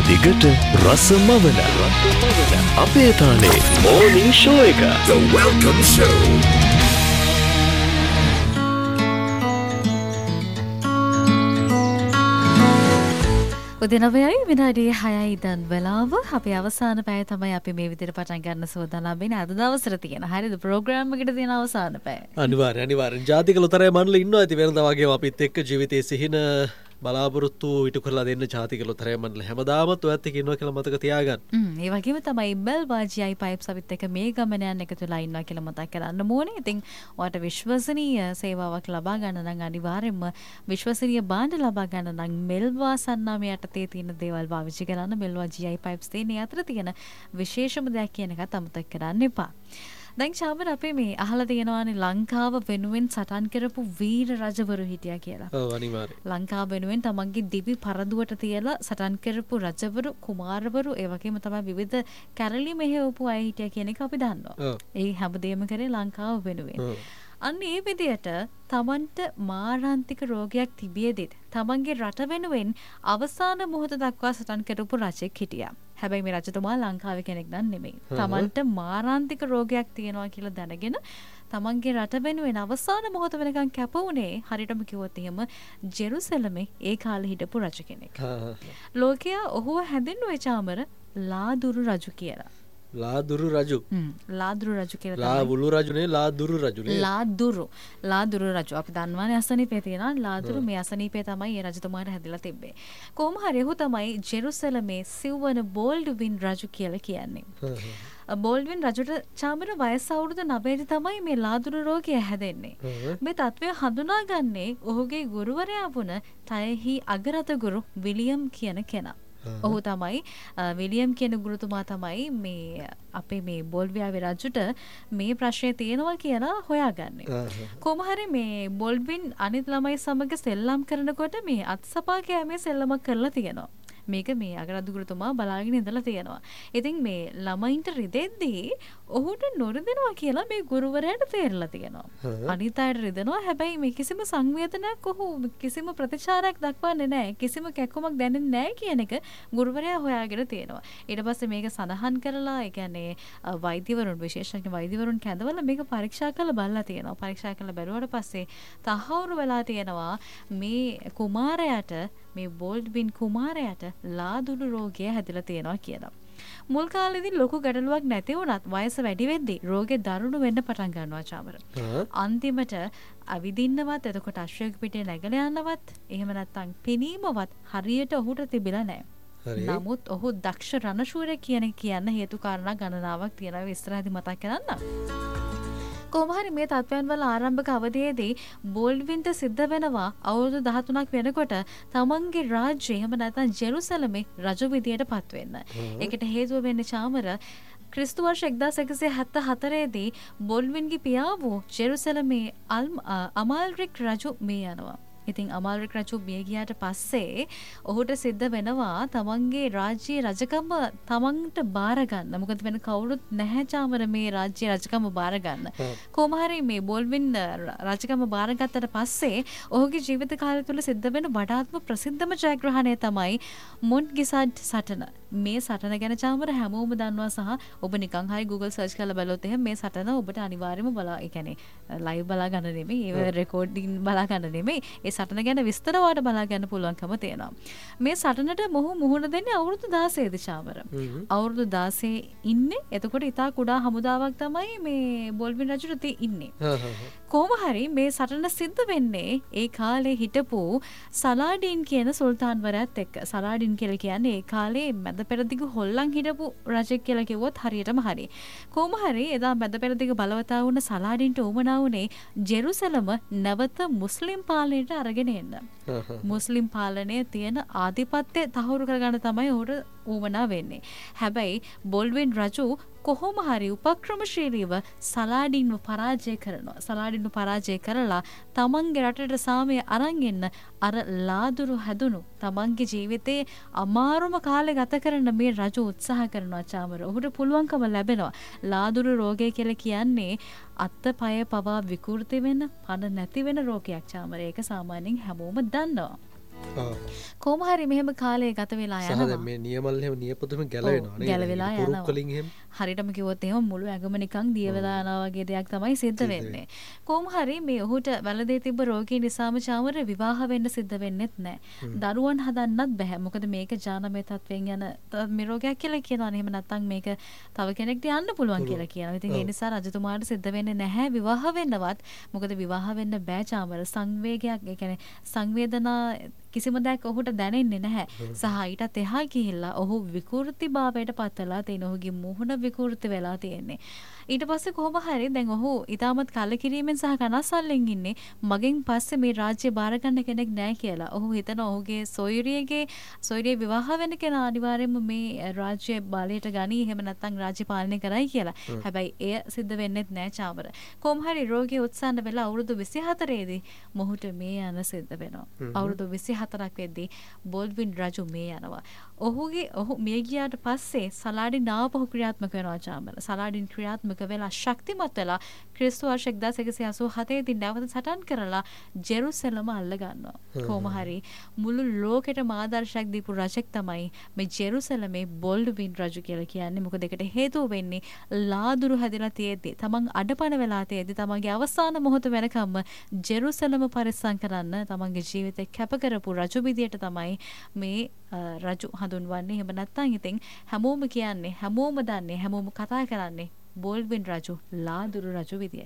දිගට රසමවන අපේ තාලේ morning show එක. The Welcome Show. උදේ 9යි විනාඩි 6යි දැන් වෙලාව. අපේ අවසාන පැය තමයි අපි මේ විදිහට පටන් ගන්න සූදානම් වෙන්නේ. අද දවසට තියෙන. හරිද? ප්‍රෝග්‍රෑම් එකට තියෙන අවසාන පැය. අනිවාර්යෙන් ජාතික ලොතරැයි මණ්ඩල ඉන්නවා. ඉතින් වෙනදා වගේම අපිත් එක්ක ජීවිතයේ සිහින බලාපොරොත්තු ඉටු කරලා දෙන්න ජාතික ලොතරැයි මණ්ඩල හැමදාමත් ඔයත් එක්ක ඉන්නවා කියලා මතක තියාගන්න. ඒ වගේම තමයි බෙල් වාජියයි පයිප්ස් අපිත් එක්ක මේ ගමන යන එකතුලා ඉන්නවා කියලා මතක් කරන්න ඕනේ. ඉතින් ඔයාලට විශ්වසනීය සේවාවක් ලබා ගන්න නම් අනිවාර්යයෙන්ම විශ්වසනීය භාණ්ඩ ලබා ගන්න නම් මෙල්වා සන්නාමය යටතේ තියෙන දේවල් පාවිච්චි කරන්න. මෙල්වා GI පයිප්ස් තියෙන අතර තියෙන විශේෂම දෙයක් කියන එකත් අමතක කරන්න එපා. දැන් ශාබර් අපේ මේ අහලා තියෙනවානේ ලංකාව වෙනුවෙන් සටන් කරපු වීර රජවරු හිටියා කියලා. ඔව් අනිවාර්යයෙන්. ලංකාව වෙනුවෙන් තමන්ගේ දිවි පරදුවට තියලා සටන් කරපු රජවරු, කුමාරවරු, ඒ වගේම තමයි විවිධ කැරලි මෙහෙවපු අය හිටියා කියන එක අපි දන්නවා. ඒ හැමදේම කරේ ලංකාව වෙනුවෙන්. අන්න ඒ විදියට තමන්ට මාරාන්තික රෝගයක් තිබියදෙත් තමන්ගේ රට වෙනුවෙන් අවසාන මොහොත දක්වා සටන් කරපු රජෙක් හිටියා. හැබැයි මේ රජතුමා ලංකාවේ කෙනෙක් නම් නෙමෙයි. තමන්ට මාරාන්තික රෝගයක් තියෙනවා කියලා දැනගෙන තමන්ගේ රට වෙනුවෙන් අවසාන මොහොත වෙනකන් කැප වුණේ හරියටම කිව්වොත් එහෙම ජෙරුසලමේ ඒ කාලේ හිටපු රජ කෙනෙක්. ලෝකයා ඔහුව හැඳින්වුවේ චාමර ලාදුරු රජු කියලා. ලාදුරු රජු. ලාදුරු රජු කියලා. ලාවුලු රජුනේ ලාදුරු රජුනේ. ලාදුරු රජු. අපි දන්නවානේ අසනීපේ තියෙනවා. ලාදුරු මේ අසනීපේ තමයි ඒ රජතුමාට හැදිලා තිබ්බේ. කොහොම හරි ඔහු තමයි ජෙරුසලමේ සිව්වන බෝල්ඩ්වින් රජු කියලා කියන්නේ. බෝල්ඩ්වින් රජුට චාමර වයස අවුරුදු 9ට තමයි මේ ලාදුරු රෝගය හැදෙන්නේ. මේ තත්ත්වය හඳුනාගන්නේ ඔහුගේ ගුරුවරයා වුණ තයෙහි අගරත ගුරු විලියම් කියන කෙනා. ඔහු තමයි විලියම් කියන ගුරුතුමා තමයි මේ අපේ මේ බෝල්වියාවේ රජුට මේ ප්‍රශ්නේ තියෙනවා කියලා හොයාගන්නේ. කොහොම හරි මේ බෝල්ඩ්වින් අනිත් ළමයි සමග සෙල්ලම් කරනකොට මේ අත්සපා කෑමේ සෙල්ලමක් කරලා තියෙනවා. මේක මේ අගරත් ගුරුතුමා බලාගෙන ඉඳලා තියෙනවා. ඉතින් මේ ළමයින්ට රිදෙද්දී ඔහුට නොරිදෙනවා කියලා මේ ගුරුවරයාට තේරලා තියෙනවා. අනිත් අයට රිදෙනවා. හැබැයි මේ කිසිම සංවේදනයක් ඔහු කිසිම ප්‍රතිචාරයක් දක්වන්නේ නැහැ. කිසිම කැක්කමක් දැනෙන්නේ නැහැ කියන එක ගුරුවරයා හොයාගෙන තියෙනවා. ඊට පස්සේ මේක සඳහන් කරලා ඒ කියන්නේ වෛද්‍යවරුන් විශේෂඥ වෛද්‍යවරුන් කැඳවලා මේක පරීක්ෂා කරලා බලලා තියෙනවා. පරීක්ෂා කරලා බැලුවාට පස්සේ තහවුරු වෙලා තියෙනවා මේ කුමාරයාට මේ බෝල්ඩ්වින් කුමාරයාට ලාදුරු රෝගය හැදිලා තියෙනවා කියලා. මුල් කාලේදී ලොකු ගැටලුවක් නැති වුණත් වයස වැඩි වෙද්දී රෝගේ දරුණු වෙන්න පටන් ගන්නවා චාමර. අන්තිමට අවිදින්නවත් එතකොට අශ්වයක පිටේ නැගලා යන්නවත් එහෙම නැත්නම් පිනීමවත් හරියට ඔහුට තිබිලා නැහැ. නමුත් ඔහු දක්ෂ රණශූරයෙක් කියන හේතු කාරණා ගණනාවක් තියෙනවා ඉස්සරහදී මතක් කරන්න. කොහොම හරි මේ තත්ත්වයන් වල ආරම්භක අවධියේදී බෝල්ඩ්වින්ට සිද්ධ වෙනවා අවුරුදු 13ක් වෙනකොට තමන්ගේ රාජ්‍යය එහෙම නැත්නම් ජෙරුසලමේ රජු විදියට පත් වෙන්න. ඒකට හේතුව වෙන්නේ චාමර ක්‍රිස්තු වර්ෂ 1174 දී බෝල්ඩ්වින්ගේ පියා වූ ජෙරුසලමේ අමාල්රික් රජු මිය යනවා. ඉතින් අමාල්රික් රජු මිය ගියාට පස්සේ ඔහුට සිද්ධ වෙනවා තමන්ගේ රාජ්‍යයේ රජකම තමන්ට බාර ගන්න. මොකද වෙන කවුරුත් නැහැ චාමර මේ රාජ්‍යයේ රජකම බාර ගන්න. කොහොම හරි මේ බෝල්වින් රජකම බාර ගත්තට පස්සේ ඔහුගේ ජීවිත කාලය තුල සිද්ධ වෙන වඩාත්ම ප්‍රසිද්ධම ජයග්‍රහණය තමයි මොන්ට්ගිසඩ් සටන. මේ සටන ගැන චාමර හැමෝම දන්නවා සහ ඔබ නිකන් හරි Google search කරලා බලුවොත් එහෙනම් මේ සටන ඔබට අනිවාර්යයෙන්ම බලා ඒ කියන්නේ live බලා ගන්න නෙමෙයි ඒ රෙකෝඩින් බලා ගන්න නෙමෙයි ඒ සටන ගැන විස්තර වාට බලා ගන්න පුළුවන්කම තියෙනවා. මේ සටනට මොහු මුහුණ දෙන්නේ අවුරුදු 16 දී චාමර. අවුරුදු 16 ඉන්නේ. එතකොට ඉතා කුඩා හමුදාවක් තමයි මේ බෝල්වින් රජුට ඉන්නේ. කොහොම හරි මේ සටන සිද්ධ වෙන්නේ ඒ කාලේ හිටපු සලාඩින් කියන සුල්තාන්වරයාත් එක්ක. සලාඩින් කියලා කියන්නේ ඒ කාලේ මැද පෙරදිග හොල්ලන් හිටපු රජෙක් කියලා කිව්වොත් හරියටම හරි. කොහොම හරි එදා මැද පෙරදිග බලවතා වුණ සලාඩින්ට උවමනා වුණේ ජෙරුසලම නැවත මුස්ලිම් පාලනයට අරගෙන එන්න. මුස්ලිම් පාලනයේ තියෙන ආධිපත්‍ය තහවුරු කරගන්න තමයි ඔහුට උවමනා වෙන්නේ. හැබැයි බෝල්ඩ්වින් රජු කොහොම හරි උපක්‍රමශීලීව සලාඩින්ව පරාජය කරනවා. සලාඩින්ව පරාජය කරලා තමන්ගේ රටට සාමය අරන් එන්න අර ලාදුරු හැදුණු තමන්ගේ ජීවිතේ අමාරුම කාලේ ගත කරන මේ රජු උත්සාහ කරනවා චාමර. ඔහුට පුළුවන්කම ලැබෙනවා. ලාදුරු රෝගය කියලා කියන්නේ අත්පය පවා විකෘති වෙන, පණ නැති වෙන රෝගයක් චාමර. ඒක සාමාන්‍යයෙන් හැමෝම දන්නවා. කොහොම හරි මෙහෙම කාලේ ගත වෙලා යනවා. මේ නියමල් එහෙම නියපොතුම ගැලවෙනවා නේද? ගැලවිලා යනවා. වලින් එහෙම හරියටම කිව්වොත් එහෙම මුළු ඇඟම නිකන් දිය වෙලා යනවා වගේ දෙයක් තමයි සිද්ධ වෙන්නේ. කොහොම හරි මේ ඔහුට වැළඳේ තිබ්බ රෝගී නිසාම චාමර විවාහ වෙන්න සිද්ධ වෙන්නෙත් නැහැ. දරුවන් හදන්නත් බෑ. මොකද මේක ජානමය තත්වයෙන් යන මේ රෝගයක් කියලා කියනවා. එහෙම නැත්නම් මේක තව කෙනෙක්ට යන්න පුළුවන් කියලා කියනවා. ඉතින් ඒ නිසා රජතුමාට සිද්ධ වෙන්නේ නැහැ විවාහ වෙන්නවත්. මොකද විවාහ වෙන්න බෑ චාමර. සංවේගයක්, ඒ කියන්නේ සංවේදනා කිසිම දෙයක් ඔහුට දැනෙන්නේ නැහැ. සහ ඊටත් එහා ගිහිල්ලා ඔහු විකෘතිභාවයට පත් වෙලා තියෙන. ඔහුගේ මුහුණ විකෘති වෙලා තියෙන්නේ. ඊට පස්සේ කොහොම හරි දැන් ඔහු ඊටමත් කලකිරීමෙන් සහ කනස්සල්ලෙන් ඉන්නේ. මගෙන් පස්සේ මේ රාජ්‍ය බාර ගන්න කෙනෙක් නැහැ කියලා. ඔහු හිතන ඔහුගේ සොයුරිය විවාහ වෙන කෙනා අනිවාර්යයෙන්ම මේ රාජ්‍ය බලයට ගනී. එහෙම නැත්නම් රාජ්‍ය පාලනය කරයි කියලා. හැබැයි එය සිද්ධ වෙන්නේත් නැහැ චාමර. කොහොම හරි රෝගී උත්සන්න වෙලා අවුරුදු 24 දී මොහුට මේ යන සිද්ධ වෙනවා. අවුරුදු 24ක් වෙද්දී බෝල්ඩ්වින් රජු මේ යනවා. ඔහු මිය ගියාට පස්සේ සලාඩින් ආපහු ක්‍රියාත්මක වෙනවා චාමර. සලාඩින් ක්‍රියාත්මක වෙලා ශක්තිමත් වෙලා ක්‍රිස්තු වර්ෂ 1187 දී නැවත සටන් කරලා ජෙරුසලම අල්ල ගන්නවා. කොහොම හරි මුළු ලෝකෙටම ආදර්ශයක් දීපු රජෙක් තමයි මේ ජෙරුසලමේ බෝල්ඩ්වින් රජු කියලා කියන්නේ. මොකද ඒකට හේතුව වෙන්නේ ලාදුරු හැදිලා තියෙද්දි, තමන් අඩපණ වෙලා තියෙද්දි, තමන්ගේ අවසාන මොහොත වෙනකම්ම ජෙරුසලම පරිස්සම් කරන්න තමන්ගේ ජීවිතේ කැප කරපු රජු විදියට තමයි මේ රජු හඳුන්වන්නේ. එහෙම නැත්නම් ඉතින් හැමෝම කියන්නේ, හැමෝම දන්නේ, හැමෝම කතා කරන්නේ බෝල්ඩ්වින් රජු ලාදුරු රජු විදියට.